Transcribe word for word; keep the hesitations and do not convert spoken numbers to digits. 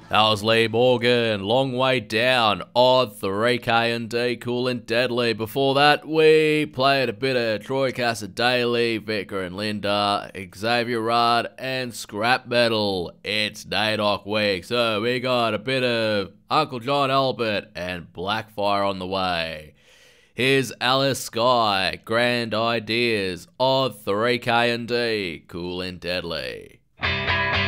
That was Lee Morgan, Long Way Down, Odd, three K and D, Cool and Deadly. Before that, we played a bit of Troy Daily, Vicar and Linda, Xavier Rudd, and Scrap Metal. It's NAIDOC week, so we got a bit of Uncle John Albert and Blackfire on the way. Here's Alice Skye, Grand Ideas, Odd, three K and D, Cool and Deadly.